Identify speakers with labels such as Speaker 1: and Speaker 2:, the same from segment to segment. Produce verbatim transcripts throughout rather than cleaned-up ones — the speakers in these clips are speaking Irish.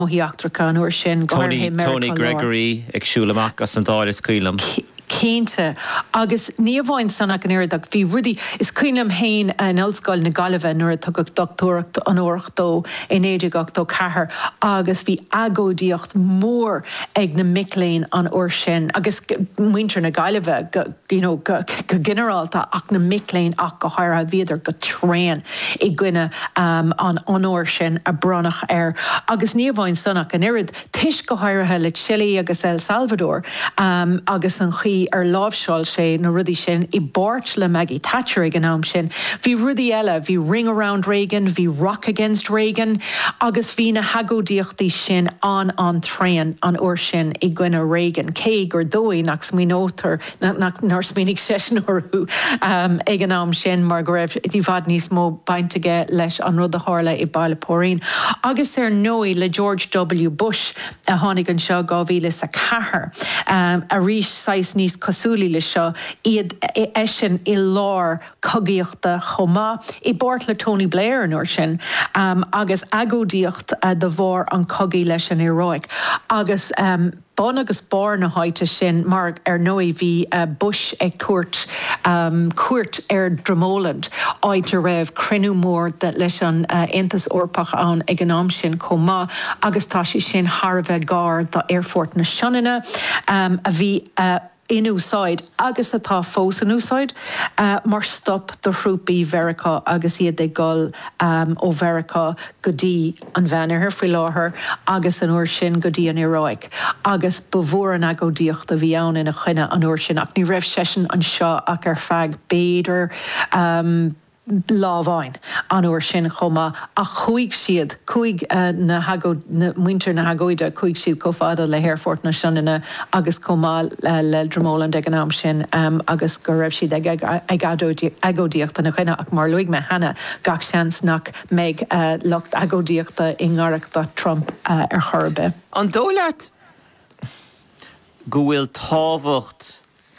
Speaker 1: Mohiachtracha nuair sin
Speaker 2: Tony, Tony Gregory ag siúlamach as an dáris cuilam.
Speaker 1: Cénte agus níomhhain sanna an éireach bhí rudí is cuiinem hain an ollscoil na Gaillimhe nuair tugad doctoracht an órachtó in éideachtó cethir agus bhí agódíocht mór ag na Mickléin an uair sin agus muintear na Gaillimhe go generalta ach na Mickléin ach go háirtha bhíidir go tréan i gcuine um, an anóir sin a brannach air agus níomhhain sanna an éiread tuis go háirtha le Chile agus El Salvador um, agus an chuí ar lábhseáil sé na rudí sin i báirt le Maggie Thatcher ag an am sin. Bhí rudí eile, bhí Ring Around Reagan, bhí Rock Against Reagan, agus bhí na hagódíochtaí sin an an tréan an uair sin i gcuine Reagan. Cé gur dói nach smínótar, nar smínig seisnúrú um, ag an am sin mar go raibh dí bhad níos mó baintige leis an rud a tharla i baile póirín. Agus ar nói le George W. Bush a tháinig an seo gá bhíle sa chathair um, a rís sais níos cosúlaí le seo iad éisin i lár cogaíochta chomá i báirt le Tony Blair an uair sin um, agus agódíocht uh, de bhór an cogaí leis an Iráig agus um, Bon agus bar na haite sin mar ar nói bhí uh, Bush ag cuairt um, cuairt ar Dromóland áid a raibh crinú mór de leis an uh, Aontas Orpach an ag an am sin comá agus tá sí sin Tharbheith gár do airfort na Seananna um, a bhí uh, in úsáid agus atá fós an úsáid uh, mar stop do hrúpaí Verica agus iad ag gol um, ó Verica go dtí an bheanarthar faoi láthair agus an uair sin go dtí an Iráig agus bhór an agódíocht a bhí ann ina chuine an uair sin ach ní raibh sesin an seo ach ar feadh béidir um, lábháin an uair sin chomá a chuig siad chuig uh, na hagó na muintear na hagóide chuig siad cofáda le Airfort na Seananna agus comá uh, le Dromóland ag an am sin um, agus go raibh siad ag agódíochta na chuine ach mar luig me hena gach seans nach méid uh, locht agódíochta i ngáireachta Trump uh, ar chorbe.
Speaker 2: An dóileat go bhfuil tábhacht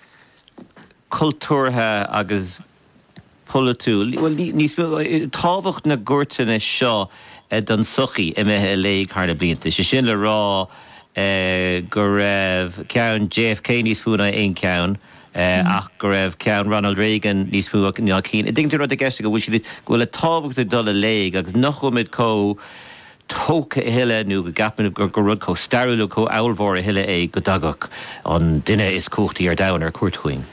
Speaker 2: cultúrtha agus Politúil, well, níos tábhacht na gcuirteanna seo don suchaí i mbeithe léig thar na blianta. Sé sin le rá go raibh ceann J F K níos fuaina aon ceann ach go raibh ceann Ronald Reagan níos fuaina ná cín. I dtingtar rud a gceiste go bhfuil go le tábhacht dul a léig agus nach chuid có tóca hiile nó go gapan gur go rud có starúil có áilmhór a hiile é go dagach an duine is cóchtaí ar domhan ar cuairthuain.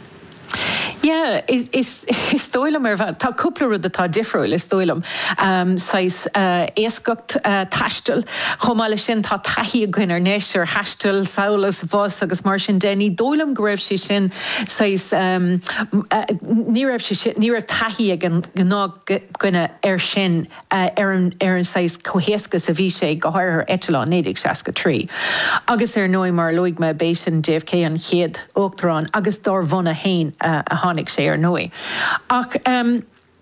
Speaker 1: Yeah, is is is stoilm er van tá cúpla rud atá difriúil is stoilm um sais uh, éascacht uh, taistil chomáile sin tá taithí a gcuinar néis ar haistil saolas bhos agus mar sin déní dóilm go raibh sí sin sais um, uh, ní raibh sí ní raibh taithí a gná gcuine ar sin uh, ar an ar an sais cohéascas a bhí sé go háir etalán nédig seasca trí agus ar nói mar luig me béisin J F K an chéad Uachtarán agus dár bhna hain uh, a hánig sé ar nói. Ach um,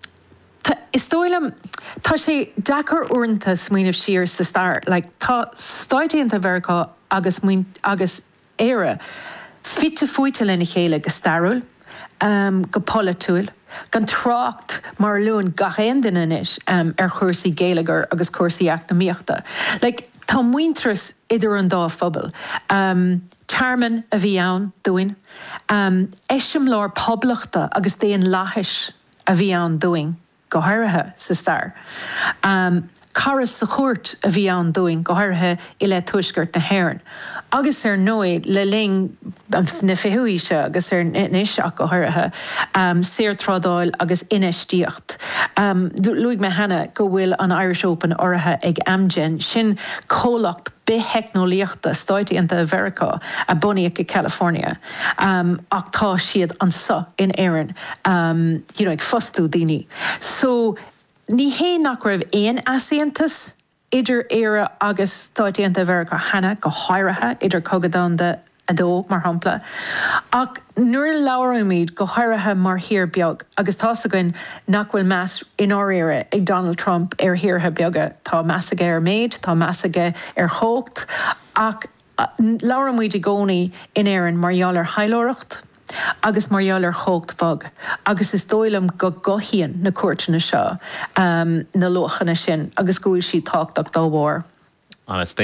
Speaker 1: is dóilm tá sé dachar uanta smaoinemh siar sa star, like tá stáidíonta Verica agus agus éire fitte fuite lena chéile go starúil, um, go politúil, gan trácht mar luúin gachéan inis um, ar chuirsaí géalagar agus cuasaí eacnamaíochta. Like, tá muintras idir an dá phobal. Um, Charman a bhí ann doin. Um, Eisiom lár poblachta agus déon láthis a bhí ann doing go háirithe sa star. Um, Caras sa chuirt a bhí ann doing go háirithe i le tuisgurt na hÉireann. Agus ar nói le ling na fihuaise agus ar inis ach go háirithe um, séirtrádáil agus inistíocht. Um, luig me hena go bhfuil an Irish Open ortha ag Amgen sin cólacht behecnolíochta stáidíonta Verica a bunaíoch i California. Um, ach tá siad an sa in éireann um, you know, ag fostú daoine. So ní hé nach raibh éon asíontas idir éire agus stáidíonta Verica hena go háirithe idir cogadán de a dó mar hampla. Ach nuair labhraimid go háirithe mar hir beag agus tá a goin nach bhfuil meas in áiríire ag Donald Trump ar hirthe beaga tá measaige ar méid, tá measaige ar chócht ach labhraimid i gcónaí in éireann mar gheall ar hailóireacht agus mar gheall ar chócht fog agus is dóilm go gohíonn na cuairteanna seo um, na lochanna sin agus gúil si táchtach dá bhór.
Speaker 2: an